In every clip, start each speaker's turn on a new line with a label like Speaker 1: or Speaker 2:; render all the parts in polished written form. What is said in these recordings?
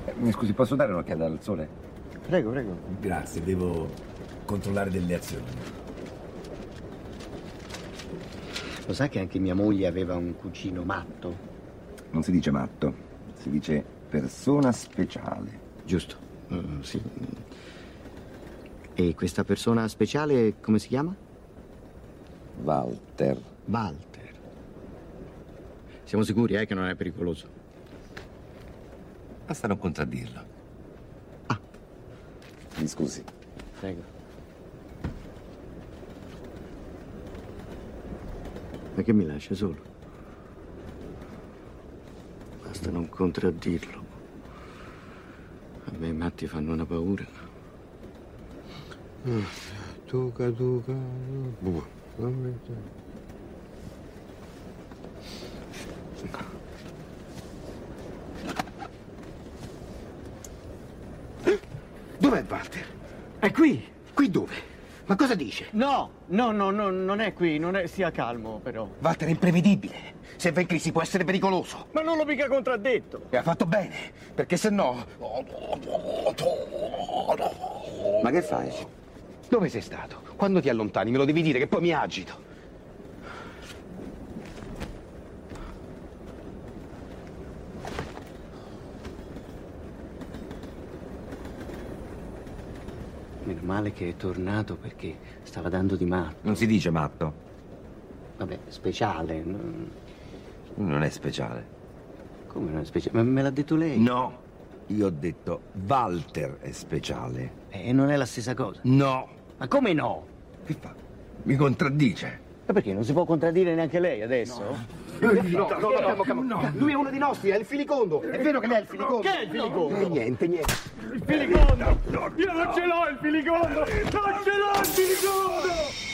Speaker 1: Mi scusi, posso dare un'occhiata al sole?
Speaker 2: Prego, prego.
Speaker 3: Grazie, devo controllare delle azioni.
Speaker 2: Lo sa che anche mia moglie aveva un cugino matto?
Speaker 1: Non si dice matto, si dice persona speciale.
Speaker 2: Giusto, sì. E questa persona speciale come si chiama?
Speaker 1: Walter.
Speaker 2: Walter. Siamo sicuri, che non è pericoloso?
Speaker 1: Basta non contraddirlo. Mi scusi.
Speaker 2: Prego. Ma che mi lascia solo? Basta non contraddirlo. A me i matti fanno una paura. Tuca.
Speaker 4: Dov'è Walter?
Speaker 2: È qui!
Speaker 4: Qui dove? Ma cosa dice?
Speaker 2: No, non è qui, stia calmo però.
Speaker 4: Walter è imprevedibile. Se va in crisi può essere pericoloso.
Speaker 2: Ma non l'ho mica contraddetto!
Speaker 4: E ha fatto bene, perché se no...
Speaker 1: Ma che fai?
Speaker 4: Dove sei stato? Quando ti allontani me lo devi dire che poi mi agito.
Speaker 2: Meno male che è tornato perché stava dando di matto.
Speaker 1: Non si dice matto.
Speaker 2: Vabbè, speciale.
Speaker 1: Non è speciale.
Speaker 2: Come non è speciale? Ma me l'ha detto lei?
Speaker 1: No, io ho detto Walter è speciale.
Speaker 2: E non è la stessa cosa.
Speaker 1: No.
Speaker 2: Ma come no?
Speaker 1: Che fa? Mi contraddice.
Speaker 2: Ma perché non si può contraddire neanche lei adesso?
Speaker 4: No, calma. Lui è uno dei nostri, è il filicondo. È vero che lei è il filicondo?
Speaker 2: Che è il filicondo?
Speaker 4: Niente.
Speaker 2: Il filicondo! Io non ce l'ho il filicondo! Non ce l'ho il filicondo!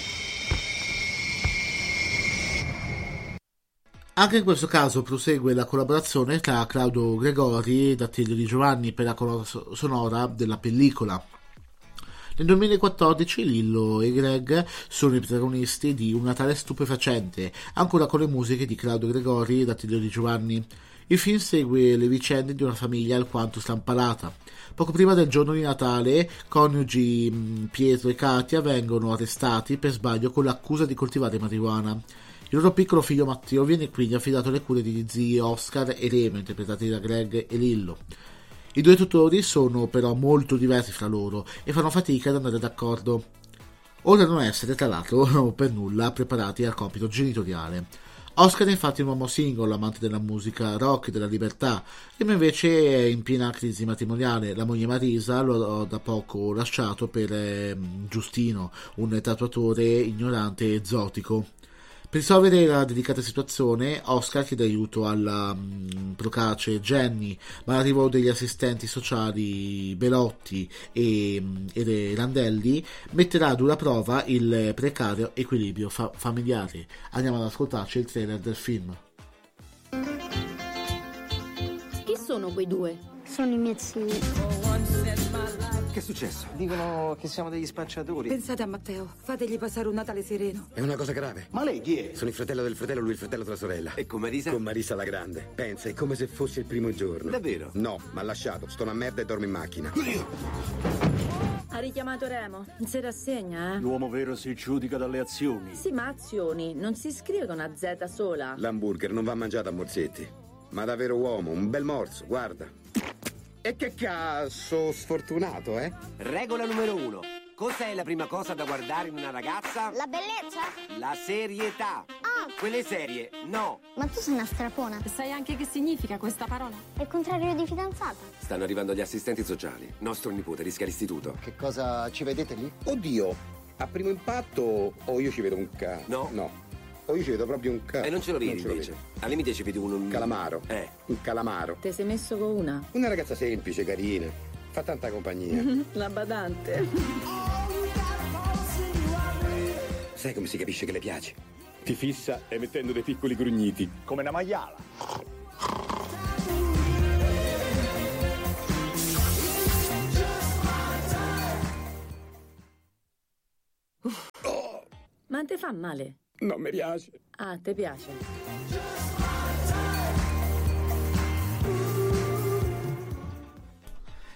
Speaker 5: Anche in questo caso prosegue la collaborazione tra Claudio Gregori ed Attilio Di Giovanni per la colonna sonora della pellicola. Nel 2014 Lillo e Greg sono i protagonisti di Un Natale stupefacente, ancora con le musiche di Claudio Gregori ed Attilio Di Giovanni. Il film segue le vicende di una famiglia alquanto strampalata. Poco prima del giorno di Natale, coniugi Pietro e Katia vengono arrestati per sbaglio con l'accusa di coltivare marijuana. Il loro piccolo figlio Matteo viene quindi affidato alle cure degli zii Oscar e Remo, interpretati da Greg e Lillo. I due tutori sono però molto diversi fra loro e fanno fatica ad andare d'accordo, oltre a non essere tra l'altro per nulla preparati al compito genitoriale. Oscar è infatti un uomo singolo, amante della musica rock e della libertà, Remo invece è in piena crisi matrimoniale. La moglie Marisa lo ha da poco lasciato per Giustino, un tatuatore ignorante e zotico. Per risolvere la delicata situazione, Oscar chiede aiuto alla procace Jenny, ma l'arrivo degli assistenti sociali Belotti e Randelli metterà a dura prova il precario equilibrio familiare. Andiamo ad ascoltarci il trailer del film.
Speaker 6: Chi sono quei due?
Speaker 7: Sono i miei zii.
Speaker 4: Che è successo? Dicono che siamo degli spacciatori.
Speaker 8: Pensate a Matteo, fategli passare un Natale sereno.
Speaker 9: È una cosa grave.
Speaker 4: Ma lei chi è?
Speaker 9: Sono il fratello del fratello, lui il fratello della sorella.
Speaker 4: E con Marisa?
Speaker 9: Con Marisa la grande. Pensa, è come se fosse il primo giorno.
Speaker 4: Davvero?
Speaker 9: No, m'ha lasciato. Sto una merda e dormo in macchina.
Speaker 6: Ha richiamato Remo. Non si rassegna,
Speaker 10: L'uomo vero si giudica dalle azioni.
Speaker 6: Sì, ma azioni. Non si scrive con una Z sola.
Speaker 9: L'hamburger non va mangiato a morsetti. Ma davvero uomo, un bel morso, guarda. E che cazzo sfortunato,
Speaker 11: Regola numero 1. Cos'è la prima cosa da guardare in una ragazza?
Speaker 7: La bellezza?
Speaker 11: La serietà.
Speaker 7: Ah.
Speaker 11: Quelle serie, no.
Speaker 7: Ma tu sei una strapona.
Speaker 12: Sai anche che significa questa parola?
Speaker 7: È il contrario di fidanzata.
Speaker 11: Stanno arrivando gli assistenti sociali. Nostro nipote rischia l'istituto.
Speaker 9: Che cosa ci vedete lì? Oddio, a primo impatto o io ci vedo un No. O io ci vedo proprio un
Speaker 11: E non ce lo vedi invece. Al limite ci vedi un
Speaker 9: calamaro. Un calamaro.
Speaker 6: Te sei messo con una?
Speaker 9: Una ragazza semplice, carina. Fa tanta compagnia.
Speaker 6: La badante.
Speaker 9: Sai come si capisce che le piaci? Ti fissa emettendo dei piccoli grugniti.
Speaker 10: Come una maiala.
Speaker 6: Ma te fa male?
Speaker 9: Non mi piace.
Speaker 6: Ah, te piace?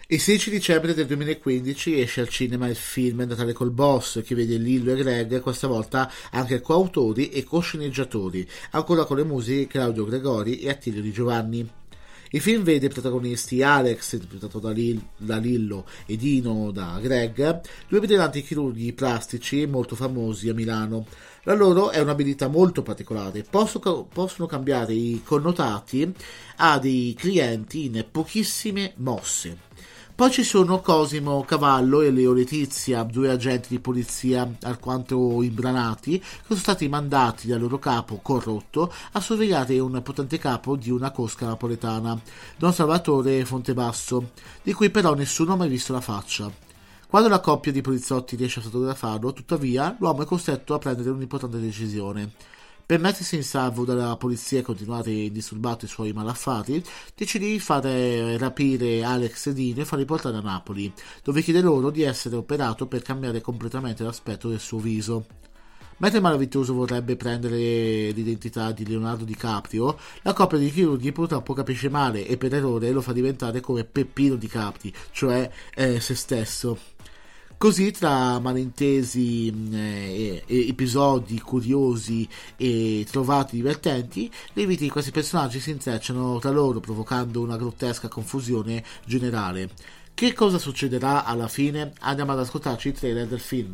Speaker 5: Il 16 dicembre del 2015 esce al cinema il film Natale col Boss, che vede Lillo e Greg, questa volta anche coautori e co-sceneggiatori, ancora con le musiche di Claudio Gregori e Attilio Di Giovanni. Il film vede protagonisti Alex, interpretato da Lillo, e Dino da Greg, due brillanti chirurghi plastici molto famosi a Milano. La loro è un'abilità molto particolare, possono cambiare i connotati a dei clienti in pochissime mosse. Poi ci sono Cosimo Cavallo e Leo Letizia, due agenti di polizia alquanto imbranati, che sono stati mandati dal loro capo corrotto a sorvegliare un potente capo di una cosca napoletana, Don Salvatore Fontebasso, di cui però nessuno ha mai visto la faccia. Quando la coppia di poliziotti riesce a fotografarlo, tuttavia, l'uomo è costretto a prendere un'importante decisione. Per mettersi in salvo dalla polizia e continuare indisturbato i suoi malaffari, decide di fare rapire Alex e Dino e farli portare a Napoli, dove chiede loro di essere operato per cambiare completamente l'aspetto del suo viso. Mentre il malavitoso vorrebbe prendere l'identità di Leonardo DiCaprio, la coppia di chirurghi purtroppo capisce male e per errore lo fa diventare come Peppino DiCaprio, cioè se stesso. Così, tra malintesi, episodi curiosi e trovati divertenti, le vite di questi personaggi si intrecciano tra loro, provocando una grottesca confusione generale. Che cosa succederà alla fine? Andiamo ad ascoltarci il trailer del film.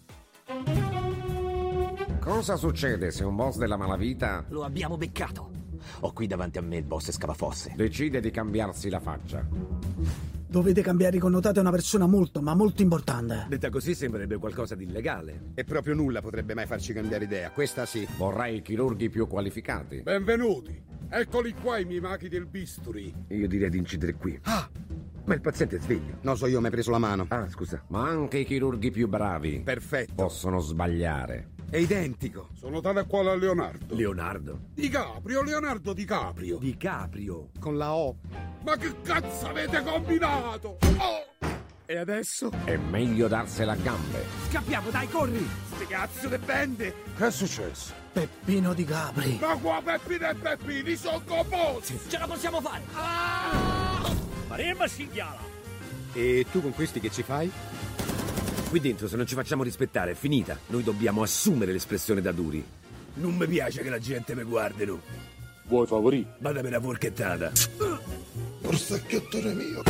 Speaker 13: Cosa succede se un boss della malavita...
Speaker 14: Lo abbiamo beccato. Ho qui davanti a me il boss scavafosse.
Speaker 13: Decide di cambiarsi la faccia.
Speaker 15: Dovete cambiare i connotati a una persona molto, ma molto importante.
Speaker 3: Detta così sembrerebbe qualcosa di illegale.
Speaker 9: E proprio nulla potrebbe mai farci cambiare idea. Questa sì.
Speaker 13: Vorrei chirurghi più qualificati.
Speaker 16: Benvenuti. Eccoli qua i miei maghi del bisturi.
Speaker 3: Io direi di incidere qui.
Speaker 9: Ah!
Speaker 3: Ma il paziente è sveglio.
Speaker 9: No, so io, mi hai preso la mano.
Speaker 3: Ah, scusa.
Speaker 13: Ma anche i chirurghi più bravi.
Speaker 9: Perfetto.
Speaker 13: Possono sbagliare.
Speaker 9: È identico.
Speaker 16: Sono tale quale a Leonardo.
Speaker 3: Leonardo?
Speaker 16: DiCaprio, Leonardo DiCaprio.
Speaker 3: DiCaprio?
Speaker 9: Con la O.
Speaker 16: Ma che cazzo avete combinato? Oh!
Speaker 3: E adesso?
Speaker 13: È meglio darsela a gambe.
Speaker 14: Scappiamo, dai, corri!
Speaker 9: Sti cazzo che bende!
Speaker 16: Che è successo?
Speaker 15: Peppino DiCaprio.
Speaker 16: Ma qua Peppino e Peppini sono composti!
Speaker 14: Ce la possiamo fare! Faremo cinghiala!
Speaker 9: E tu con questi che ci fai?
Speaker 3: Qui dentro, se non ci facciamo rispettare, è finita. Noi dobbiamo assumere l'espressione da duri. Non mi piace che la gente mi guardino.
Speaker 16: Vuoi favorire?
Speaker 3: Vada per la forchettata.
Speaker 16: Orsacchiattore mio!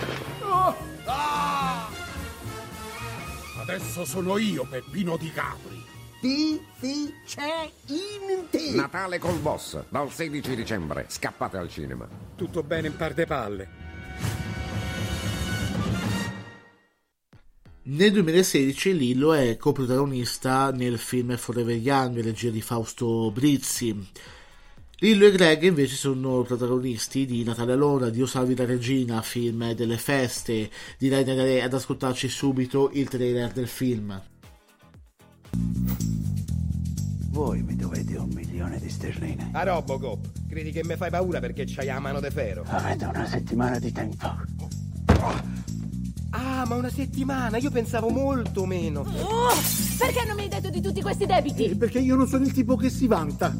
Speaker 16: Adesso sono io, Peppino DiCaprio.
Speaker 15: C'è in te.
Speaker 13: Natale col Boss, dal 16 dicembre. Scappate al cinema.
Speaker 9: Tutto bene in par de palle.
Speaker 5: Nel 2016 Lillo è coprotagonista nel film Forever Young, regia di Fausto Brizzi. Lillo e Greg invece sono protagonisti di Natale allora, Dio salvi la regina, film delle feste. Direi di andare ad ascoltarci subito il trailer del film.
Speaker 17: Voi mi dovete 1 milione di sterline.
Speaker 4: A Robocop, credi che mi fai paura perché c'hai la mano de ferro?
Speaker 17: Avete una settimana di tempo.
Speaker 4: Ah, ma una settimana? Io pensavo molto meno.
Speaker 6: Oh, perché non mi hai detto di tutti questi debiti?
Speaker 15: Perché io non sono il tipo che si vanta.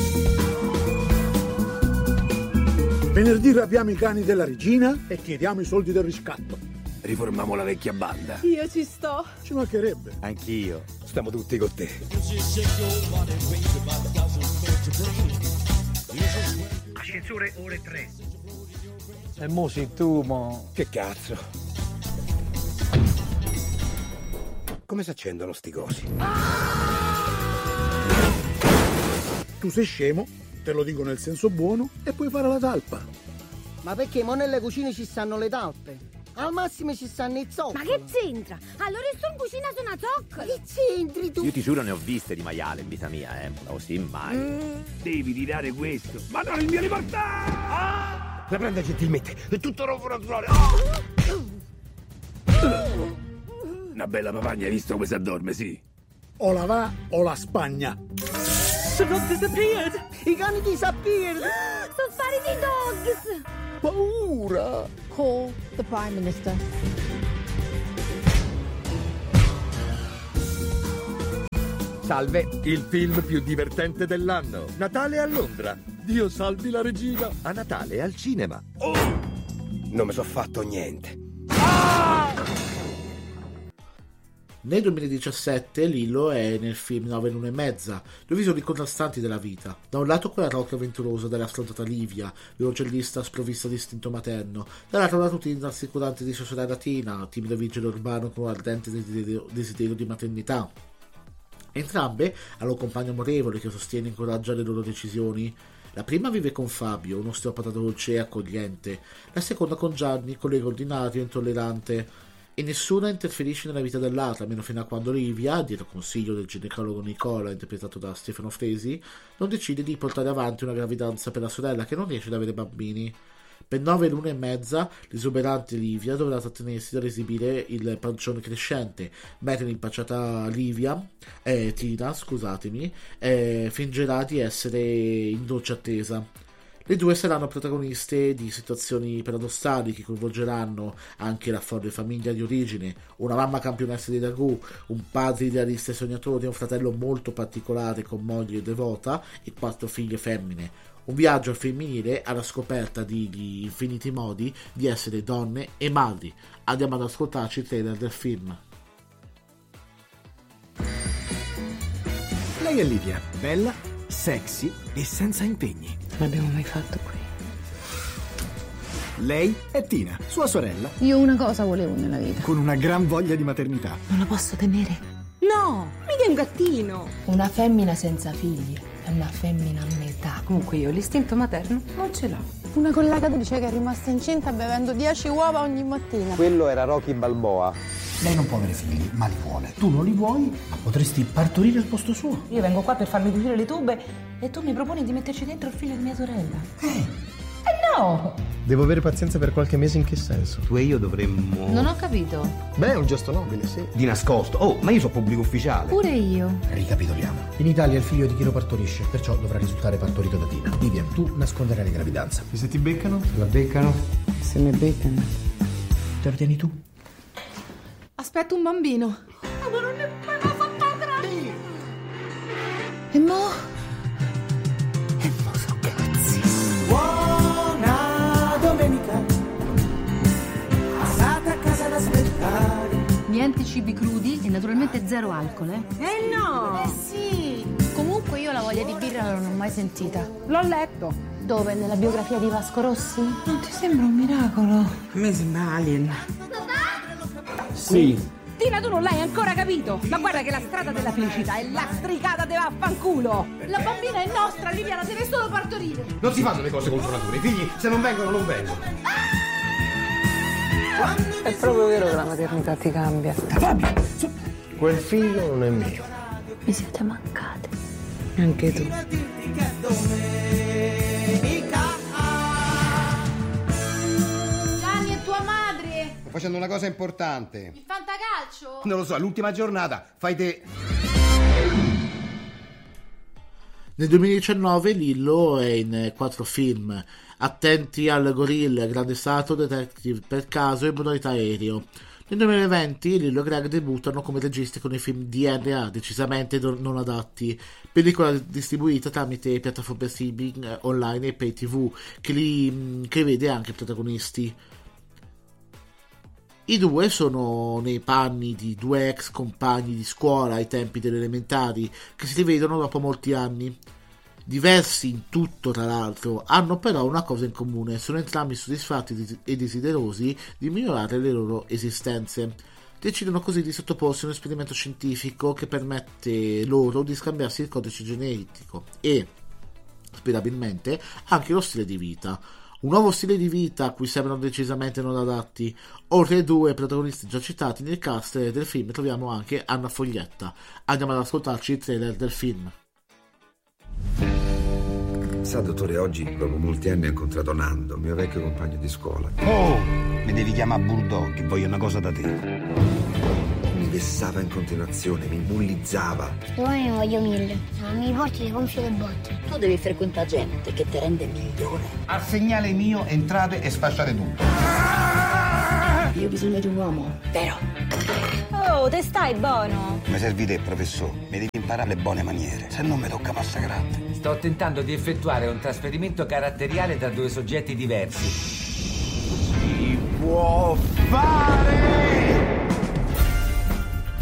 Speaker 15: Venerdì rapiamo i cani della regina e chiediamo i soldi del riscatto.
Speaker 3: Riformiamo la vecchia banda.
Speaker 6: Io ci sto.
Speaker 15: Ci mancherebbe.
Speaker 3: Anch'io. Stiamo tutti con te.
Speaker 4: Ascensore ore 3.
Speaker 15: E mo sei tu, mo.
Speaker 3: Che cazzo?
Speaker 4: Come si accendono sti cosi?
Speaker 15: Tu sei scemo, te lo dico nel senso buono, e puoi fare la talpa.
Speaker 18: Ma perché mo nelle cucine ci stanno le talpe? Al massimo ci stanno i zocchi.
Speaker 6: Ma che c'entra? Allora io sto in cucina su una zoccola.
Speaker 18: Che c'entri tu?
Speaker 14: Io ti giuro ne ho viste di maiale in vita mia, Così mai.
Speaker 3: Devi tirare questo. Ma non il mio libertà!
Speaker 4: La prenda gentilmente, è tutto rovo naturale.
Speaker 3: Una bella papagna, hai visto come si addorme, sì?
Speaker 15: O la va o la spagna.
Speaker 18: Sono disappeared. I cani disappeared.
Speaker 6: Sono spariti i dogs.
Speaker 15: Paura.
Speaker 19: Call the Prime Minister.
Speaker 20: Salve, il film più divertente dell'anno. Natale a Londra. Dio salvi la regina. A Natale al cinema.
Speaker 4: Non mi sono fatto niente.
Speaker 5: Nel 2017 Lillo è nel film 9 l'una e mezza, due visioni contrastanti della vita. Da un lato quella rock avventurosa della sfrontata Livia, violoncellista sprovvista di istinto materno, dall'altro la routine rassicurante di sua sorella Tina, timido vigile urbano con un ardente desiderio di maternità. Entrambe hanno un compagno amorevole che sostiene e incoraggia le loro decisioni. La prima vive con Fabio, un osteopata dolce e accogliente, la seconda con Gianni, collega ordinario e intollerante. E nessuna interferisce nella vita dell'altra, almeno fino a quando Livia, dietro consiglio del ginecologo Nicola, interpretato da Stefano Fresi, non decide di portare avanti una gravidanza per la sorella che non riesce ad avere bambini. Per 9 l'una e mezza, l'esuberante Livia dovrà trattenersi dall'esibire il pancione crescente, mentre l'impacciata Tina, fingerà di essere in dolce attesa. Le due saranno protagoniste di situazioni paradossali che coinvolgeranno anche la folle famiglia di origine, una mamma campionessa di ragù, un padre idealista e sognatore, un fratello molto particolare con moglie devota e 4 figlie femmine. Un viaggio al femminile alla scoperta degli infiniti modi di essere donne e madri. Andiamo ad ascoltarci il trailer del film.
Speaker 21: Lei è Livia, bella, sexy e senza impegni.
Speaker 8: L'abbiamo mai fatto qui?
Speaker 21: Lei è Tina, sua sorella.
Speaker 19: Io una cosa volevo nella vita.
Speaker 21: Con una gran voglia di maternità.
Speaker 8: Non la posso tenere? No, mica è un gattino.
Speaker 22: Una femmina senza figli è una femmina a metà.
Speaker 8: Comunque io l'istinto materno non ce l'ho.
Speaker 19: Una collega dice che è rimasta incinta bevendo 10 uova ogni mattina.
Speaker 4: Quello era Rocky Balboa.
Speaker 17: Lei non può avere figli, ma li vuole. Tu non li vuoi, ma potresti partorire al posto suo.
Speaker 22: Io vengo qua per farmi cucire le tube e tu mi proponi di metterci dentro il figlio di mia sorella. No!
Speaker 23: Devo avere pazienza per qualche mese, in che senso?
Speaker 11: Tu e io dovremmo...
Speaker 22: Non ho capito.
Speaker 23: Beh, è un gesto nobile, sì.
Speaker 11: Di nascosto. Oh, ma io sono pubblico ufficiale.
Speaker 22: Pure io.
Speaker 17: Ricapitoliamo. In Italia il figlio di chi lo partorisce, perciò dovrà risultare partorito da Tina. Vivian, tu nasconderai la gravidanza.
Speaker 23: E se ti beccano?
Speaker 11: La beccano?
Speaker 8: Se mi beccano.
Speaker 17: Te lo tieni tu?
Speaker 12: Aspetto un bambino.
Speaker 22: Ma non ne puoi far padre!
Speaker 12: E mo?
Speaker 22: So cazzi.
Speaker 24: Buona domenica. Passate a casa ad aspettare.
Speaker 22: Niente cibi crudi e naturalmente zero alcol, eh?
Speaker 8: No!
Speaker 22: Sì! Comunque io la voglia di birra non l'ho mai sentita.
Speaker 8: L'ho letto.
Speaker 22: Dove? Nella biografia di Vasco Rossi?
Speaker 8: Non ti sembra un miracolo? A me sembra Alien.
Speaker 11: Sì.
Speaker 8: Tina, tu non l'hai ancora capito? Ma guarda che la strada della felicità è lastricata de vaffanculo!
Speaker 22: La bambina è nostra, Livia, la deve solo partorire!
Speaker 11: Non si fanno le cose contro natura. I figli, se non vengono, non vengono.
Speaker 8: È proprio vero che la maternità ti cambia.
Speaker 23: Fabio, quel figlio non è mio.
Speaker 22: Mi siete mancate.
Speaker 8: Anche tu.
Speaker 22: Gianni è tua madre!
Speaker 9: Sto facendo una cosa importante.
Speaker 22: Il fantacalcio?
Speaker 9: Non lo so, è l'ultima giornata. Fai te.
Speaker 5: Nel 2019 Lillo è in 4 film: Attenti al gorilla, Grande Stato, Detective per caso e Modalità aereo. Nel 2020 Lillo e Greg debuttano come registi con i film DNA, decisamente non adatti, pellicola distribuita tramite piattaforme streaming online e pay tv, che vede anche protagonisti. I due sono nei panni di 2 ex compagni di scuola ai tempi delle elementari che si rivedono dopo molti anni. Diversi in tutto, tra l'altro, hanno però una cosa in comune: sono entrambi soddisfatti e desiderosi di migliorare le loro esistenze. Decidono così di sottoporsi a un esperimento scientifico che permette loro di scambiarsi il codice genetico e, sperabilmente, anche lo stile di vita. Un nuovo stile di vita a cui sembrano decisamente non adatti. Oltre ai 2 protagonisti già citati nel cast del film troviamo anche Anna Foglietta. Andiamo ad ascoltarci il trailer del film.
Speaker 1: Sa, dottore, oggi dopo molti anni ho incontrato Nando, mio vecchio compagno di scuola.
Speaker 11: Oh, mi devi chiamare Bulldog, voglio una cosa da te.
Speaker 1: Mi vessava in continuazione, mi bullizzava.
Speaker 7: Domani ne voglio 1000. Ma mi porti le gonfie del botto.
Speaker 22: Tu devi frequentare gente che ti rende migliore.
Speaker 11: Al segnale mio entrate e sfasciate tutto.
Speaker 22: Io ho bisogno di un uomo, vero?
Speaker 7: Oh, te stai buono?
Speaker 11: Mi servi te, professore. Mi devi imparare le buone maniere, se no mi tocca massacrarti.
Speaker 25: Sto tentando di effettuare un trasferimento caratteriale tra 2 soggetti diversi.
Speaker 11: Si può fare!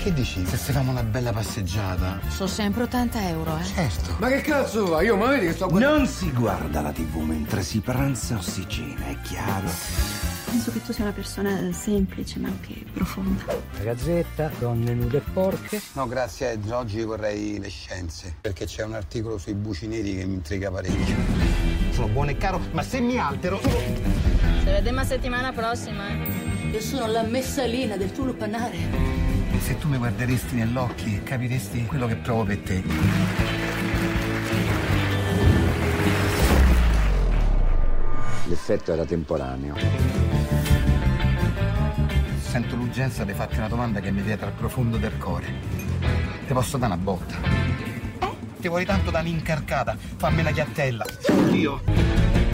Speaker 23: Che dici? Se facciamo una bella passeggiata?
Speaker 22: So sempre 80 euro, eh?
Speaker 23: Certo.
Speaker 4: Ma che cazzo va? Io, ma vedi che sto guardando?
Speaker 1: Non si guarda la TV mentre si pranza o si cena, è chiaro?
Speaker 6: Penso che tu sia una persona semplice ma anche profonda.
Speaker 2: Ragazzetta, donne nude e porche.
Speaker 23: No, grazie Ed, oggi vorrei le scienze, perché c'è un articolo sui buci neri che mi intriga parecchio. Sono buono e caro, ma se mi altero...
Speaker 6: Se vediamo settimana prossima,
Speaker 12: Io sono la messalina del tuo lupanare.
Speaker 23: Se tu mi guarderesti negli occhi, capiresti quello che provo per te.
Speaker 1: L'effetto era temporaneo.
Speaker 23: Sento l'urgenza di farti una domanda che mi viene dal profondo del cuore. Ti posso dare una botta? Ti vuoi tanto da un'incarcata? Fammi una chiattella. Oddio!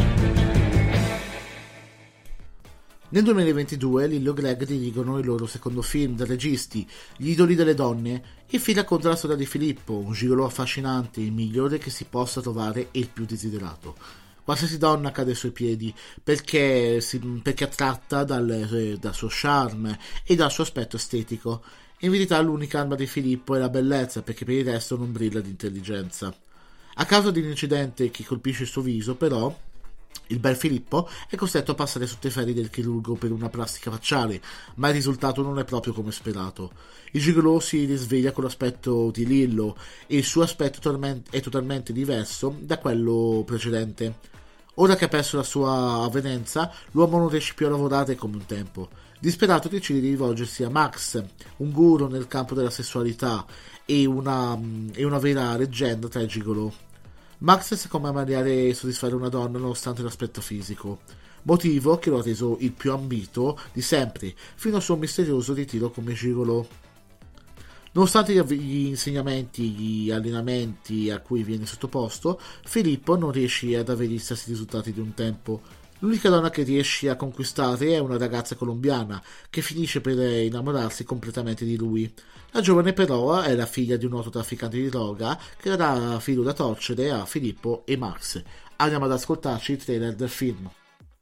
Speaker 5: Nel 2022 Lillo e Greg dirigono il loro secondo film da registi, Gli idoli delle donne. Il film racconta la storia di Filippo, un gigolò affascinante, il migliore che si possa trovare e il più desiderato. Qualsiasi donna cade ai suoi piedi perché attratta dal suo charme e dal suo aspetto estetico. In verità l'unica arma di Filippo è la bellezza, perché per il resto non brilla di intelligenza. A causa di un incidente che colpisce il suo viso, però, il bel Filippo è costretto a passare sotto i ferri del chirurgo per una plastica facciale, ma il risultato non è proprio come sperato. Il gigolò si risveglia con l'aspetto di Lillo e il suo aspetto è totalmente diverso da quello precedente. Ora che ha perso la sua avvenenza, l'uomo non riesce più a lavorare come un tempo. Disperato decide di rivolgersi a Max, un guru nel campo della sessualità e una vera leggenda tra i gigolò. Max sa come amare e soddisfare una donna nonostante l'aspetto fisico, motivo che lo ha reso il più ambito di sempre, fino al suo misterioso ritiro come gigolò. Nonostante gli insegnamenti, gli allenamenti a cui viene sottoposto, Filippo non riesce ad avere gli stessi risultati di un tempo. L'unica donna che riesce a conquistare è una ragazza colombiana, che finisce per innamorarsi completamente di lui. La giovane però è la figlia di un noto trafficante di droga che darà filo da torcere a Filippo e Max. Andiamo ad ascoltarci il trailer del film.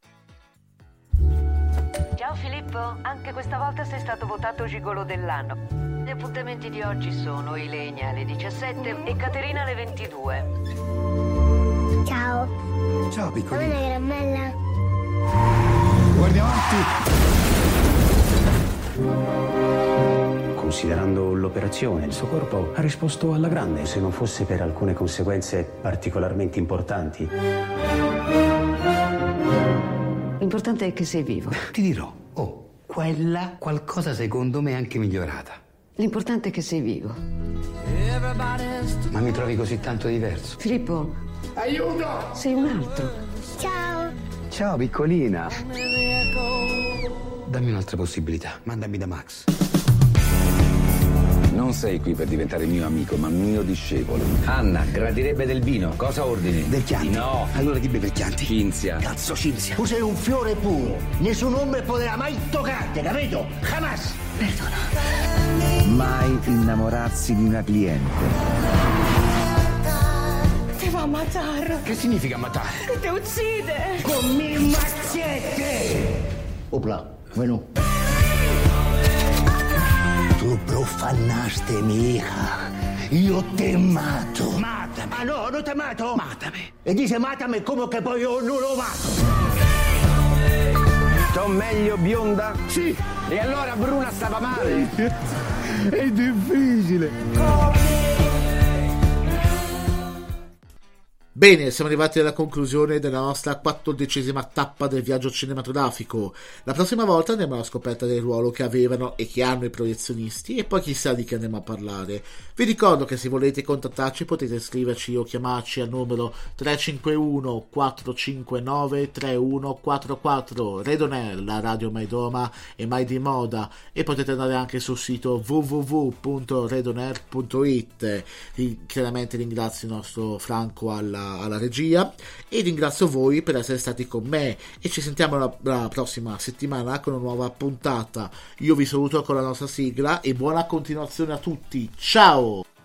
Speaker 10: Ciao Filippo, anche questa volta sei stato votato gigolò dell'anno. Gli appuntamenti di oggi sono Ilenia alle 17 e Caterina alle 22.
Speaker 7: Ciao.
Speaker 23: Ciao piccolino.
Speaker 7: Come una caramella?
Speaker 23: Guardi avanti.
Speaker 2: Considerando l'operazione, il suo corpo ha risposto alla grande, se non fosse per alcune conseguenze particolarmente importanti.
Speaker 10: L'importante è che sei vivo.
Speaker 2: Ti dirò, quella qualcosa secondo me è anche migliorata.
Speaker 10: L'importante è che sei vivo.
Speaker 2: Ma mi trovi così tanto diverso?
Speaker 10: Filippo,
Speaker 23: aiuto!
Speaker 10: sei un altro.
Speaker 7: Ciao.
Speaker 2: Ciao piccolina. Dammi un'altra possibilità, mandami da Max.
Speaker 1: Non sei qui per diventare mio amico, ma mio discepolo.
Speaker 3: Anna, gradirebbe del vino. Cosa ordini?
Speaker 23: Del Chianti.
Speaker 3: No.
Speaker 23: Allora chi beve il Chianti?
Speaker 3: Cinzia.
Speaker 23: Cazzo, Cinzia.
Speaker 4: Tu sei un fiore puro. Nessun uomo potrà mai toccarti, capito? Jamás.
Speaker 1: Mai innamorarsi di una cliente.
Speaker 12: Ti va a matare.
Speaker 23: Che significa matare?
Speaker 12: Che ti uccide.
Speaker 4: Con mil macchiette. Opla, bueno. Tu profanaste mi hija. Io te mato. Mátame. Ah, no, no te mato.
Speaker 23: Mátame.
Speaker 4: E dice mátame come che poi io non lo mato.
Speaker 3: Sto meglio bionda?
Speaker 4: Sì.
Speaker 3: E allora Bruna stava male.
Speaker 23: È difficile.
Speaker 5: Bene, siamo arrivati alla conclusione della nostra 14ª tappa del viaggio cinematografico. La prossima volta andremo alla scoperta del ruolo che avevano e che hanno i proiezionisti e poi chissà di che andremo a parlare. Vi ricordo che se volete contattarci potete scriverci o chiamarci al numero 351 459 3144. Redonair, la radio mai Roma e mai di moda, e potete andare anche sul sito www.redonair.it. Chiaramente ringrazio il nostro Franco alla regia e ringrazio voi per essere stati con me e ci sentiamo la prossima settimana con una nuova puntata. Io vi saluto con la nostra sigla e buona continuazione a tutti, ciao!